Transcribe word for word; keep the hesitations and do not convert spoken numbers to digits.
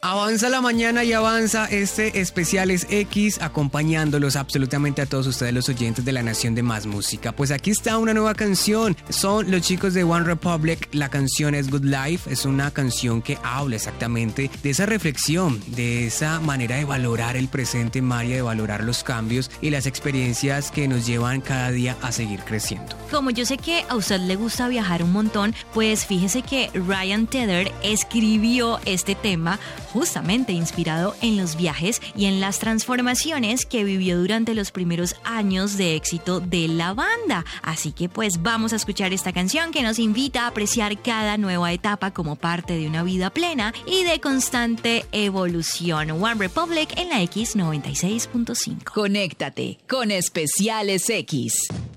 Avanza la mañana y avanza este Especiales X, acompañándolos absolutamente a todos ustedes, los oyentes de la Nación de Más Música. Pues aquí está una nueva canción, son los chicos de One Republic, la canción es Good Life, es una canción que habla exactamente de esa reflexión, de esa manera de valorar el presente, María, de valorar los cambios y las experiencias que nos llevan cada día a seguir creciendo. Como yo sé que a usted le gusta viajar un montón, pues fíjese que Ryan Tedder escribió este tema justamente inspirado en los viajes y en las transformaciones que vivió durante los primeros años de éxito de la banda. Así que pues vamos a escuchar esta canción que nos invita a apreciar cada nueva etapa como parte de una vida plena y de constante evolución. One Republic en la X noventa y seis punto cinco. Conéctate con Especiales X.